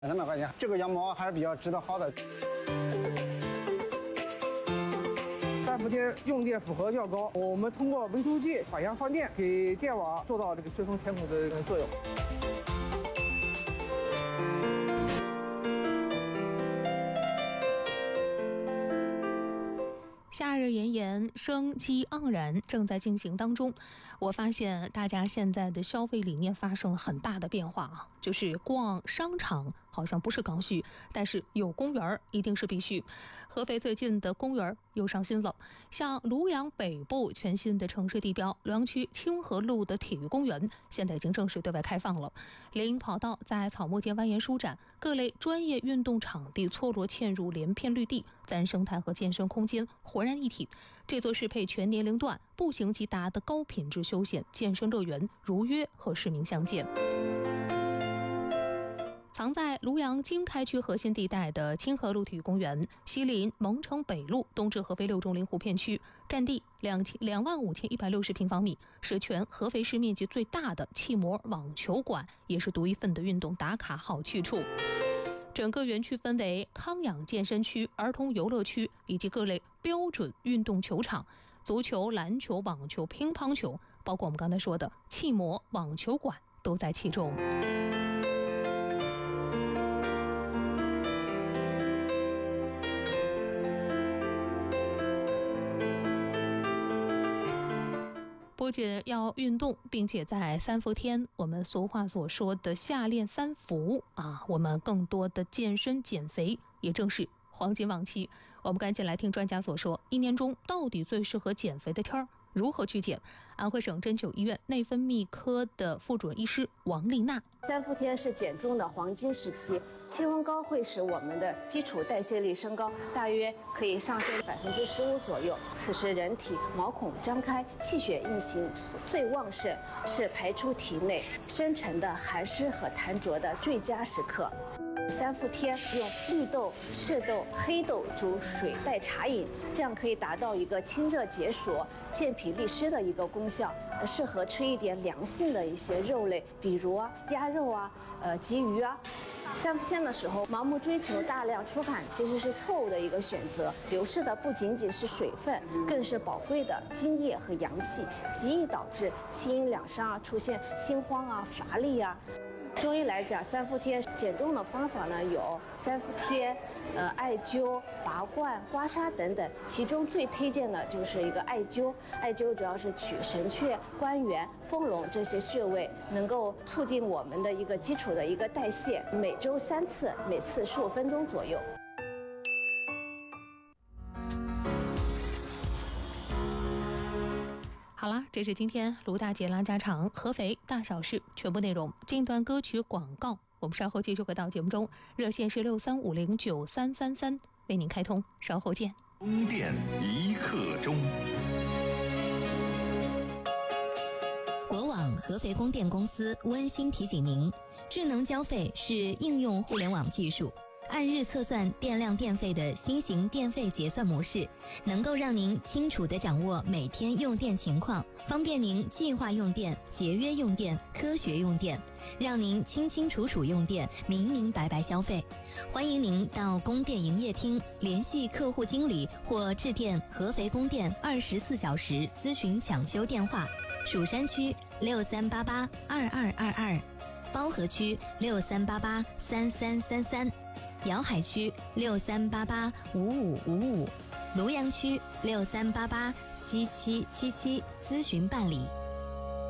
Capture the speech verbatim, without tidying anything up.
两百块钱，这个羊毛还是比较值得薅的。三伏天用电负荷较高，我们通过微出剂把羊放电，给电网做到这个追踪填补的这个作用。 夏日炎炎，生机盎然正在进行当中。我发现大家现在的消费理念发生了很大的变化啊，就是逛商场好像不是刚需，但是有公园一定是必须。合肥最近的公园又上新了，像庐阳北部全新的城市地标庐阳区清河路的体育公园，现在已经正式对外开放了。林荫跑道在草木间蜿蜒舒展，各类专业运动场地错落嵌入连片绿地，自然生态和健身空间浑然一体。这座适配全年龄段、步行即达的高品质休闲健身乐园如约和市民相见。藏在庐阳经开区核心地带的清河路体育公园，西临蒙城北路，东至合肥六中临湖片区，占地两两万五千一百六十平方米，是全合肥市面积最大的气膜网球馆，也是独一份的运动打卡好去处。整个园区分为康养健身区、儿童游乐区以及各类标准运动球场，足球、篮球、网球、乒乓球，包括我们刚才说的气膜网球馆都在其中。不仅要运动，并且在三伏天，我们俗话所说的夏练三伏啊，我们更多的健身减肥也正是黄金旺期。我们赶紧来听专家所说，一年中到底最适合减肥的天儿，如何去减？安徽省针灸医院内分泌科的副主任医师王丽娜： 三伏天是减重的黄金时期，气温高会使我们的基础代谢率升高，大约可以上升百分之十五左右。此时人体毛孔张开，气血运行最旺盛，是排出体内深沉的寒湿和痰浊的最佳时刻。三伏天用绿豆、赤豆、黑豆煮水代茶饮，这样可以达到一个清热解暑、健脾利湿的一个功效。适合吃一点凉性的一些肉类，比如啊鸭肉啊、呃鲫鱼啊。三伏天的时候，盲目追求大量出汗，其实是错误的一个选择。流失的不仅仅是水分，更是宝贵的津液和阳气，极易导致气阴两伤啊，出现心慌啊、乏力啊。中医来讲，三伏天减重的方法呢有三伏天、呃艾灸、拔罐、刮痧等等，其中最推荐的就是一个艾灸。艾灸主要是取神阙、关元、丰隆这些穴位，能够促进我们的一个基础的一个代谢。每周三次，每次十五分钟左右。 好啦，这是今天卢大姐拉家常合肥大小事全部内容。这段歌曲广告，我们稍后继续回到节目中，热线是六三五零九三三三，为您开通，稍后见。 供电一刻钟。 国网合肥供电公司温馨提醒您，智能交费是应用互联网技术，按日测算电量电费的新型电费结算模式，能够让您清楚地掌握每天用电情况，方便您计划用电、节约用电、科学用电，让您清清楚楚用电，明明白白消费。欢迎您到供电营业厅联系客户经理或致电合肥供电二十四小时咨询抢修电话：蜀山区六三八八二二二二，包河区六三八八三三三三。瑶海区六三八八五五五五，庐阳区六三八八七七七七，咨询办理。